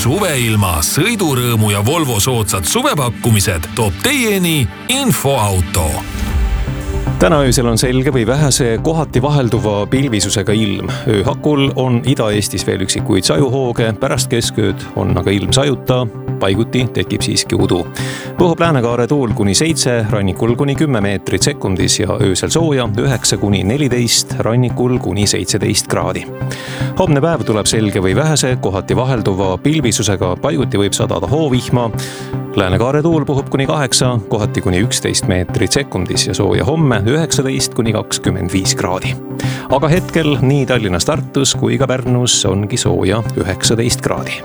suveilma, sõidurõõmu ja Volvo soodsad suvepakkumised toob teieni Infoauto. Täna öösel on selge või vähese kohati vahelduva pilvisusega ilm. Ööhakul on Ida-Eestis veel üksikuid sajuhooge, pärast keskööd on aga ilm sajuta, paiguti tekib siiski udu. Puhub läänekaare tuul kuni 7, rannikul kuni 10 meetrit sekundis ja öösel sooja 9 kuni 14, rannikul kuni 17 kraadi. Homne päev tuleb selge või vähese kohati vahelduva pilvisusega, paiguti võib sadada hoovihma. Läänekaare tuul puhub kuni 8, kohati kuni 11 meetrit sekundis ja sooja homme 19 kuni 25 kraadi. Aga hetkel nii Tallinnas, Tartus kui ka Pärnus ongi sooja 19 kraadi.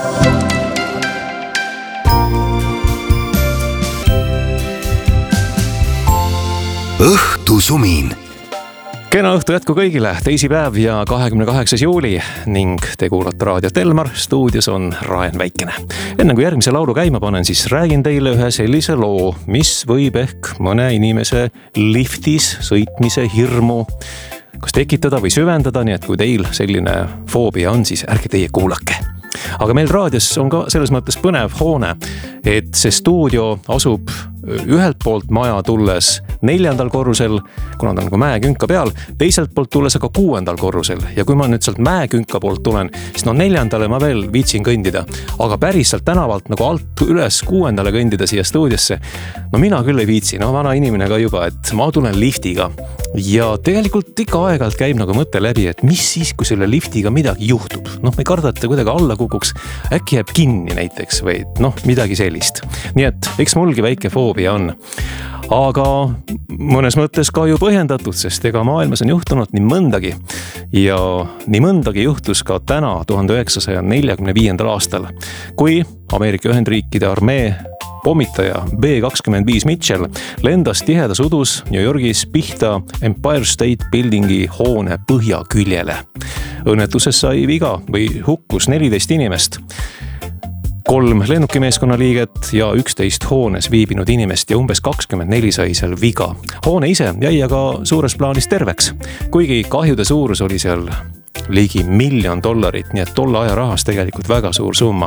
Õhtusumin. Kena õhtu jätku kõigile, teisipäev ja 28. juuli ning te kuulate raadiot Elmar, stuudios on Raen Väikene. Enne kui järgmise laulu käima panen, siis räägin teile ühe sellise loo, mis võib ehk mõne inimese liftis sõitmise hirmu kas tekitada või süvendada, nii et kui teil selline foobia on, siis ärge teie kuulake. Aga meil raadios on ka selles mõttes põnev hoone, et see stuudio asub ühelt poolt maja tulles 4. korrusel, kuna ta on nagu mäekünka peal, teiselt poolt tulles aga 6. korrusel. Ja kui ma nüüd sealt mäekünka poolt tulen, siis 4. ma veel viitsin kõndida, aga päris sealt tänavalt nagu alt üles 6. kõndida siia stuudiosse, no mina küll ei viitsi, vana inimene ka juba, et ma tulen liftiga. Ja tegelikult ikka aeg-ajalt käib nagu mõte läbi, et mis siis, kui selle liftiga midagi juhtub. Ma ei karda, et ta kuidagi alla kukuks, äkki jääb kinni näiteks või midagi sellist. Nii et eks mulgi väike foobia on. Aga mõnes mõttes ka ju põhjendatud, sest ega maailmas on juhtunud nii mõndagi. Ja nii mõndagi juhtus ka täna 1945. aastal, kui Ameerika Ühendriikide armee pommitaja B-25 Mitchell lendas tihedas udus New Yorgis pihta Empire State Buildingi hoone põhjaküljele. Õnnetuses sai viga või hukkus 14 inimest. 3 lennukimeeskonna liiget ja 11 hoones viibinud inimest ja umbes 24 sai seal viga. Hoone ise jäi aga suures plaanis terveks, kuigi kahjude suurus oli seal ligi $1 miljon, nii et tolle aja rahas tegelikult väga suur summa.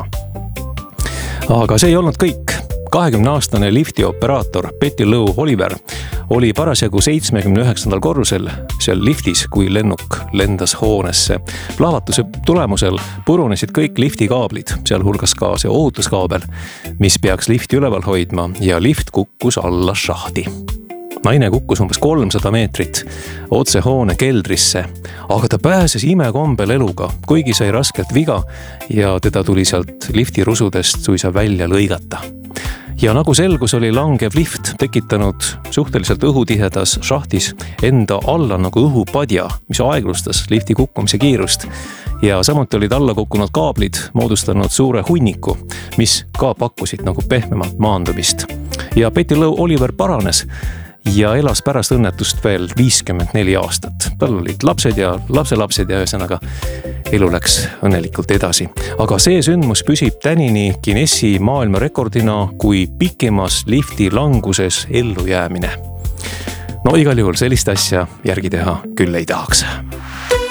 Aga see ei olnud kõik. 20-aastane liftioperaator Betty Lou Oliver oli parasjagu 79. korrusel seal liftis, kui lennuk lendas hoonesse. Plahvatuse tulemusel purunesid kõik liftikaablid, sealhulgas ka see ohutuskaabel, mis peaks lifti üleval hoidma ja lift kukkus alla šahti. Naine kukkus umbes 300 meetrit otse hoone keldrisse, aga ta pääses imekombel eluga, kuigi sai raskelt viga ja teda tuli sealt lifti rusudest suisa välja lõigata. Ja nagu selgus, oli langev lift tekitanud suhteliselt õhutihedas šahtis enda alla nagu õhupadja, mis aeglustas lifti kukkumise kiirust. Ja samuti olid alla kukkunud kaablid moodustanud suure hunniku, mis ka pakkusid nagu pehmemalt maandumist. Ja Betty Lou Oliver paranes ja elas pärast õnnetust veel 54 aastat. Tal olid lapsed ja lapselapsed ja ühesõnaga elu läks õnnelikult edasi. Aga see sündmus püsib tänini Guinessi maailmarekordina kui pikimas lifti languses ellujäämine. Igal juhul sellist asja järgi teha küll ei tahaks.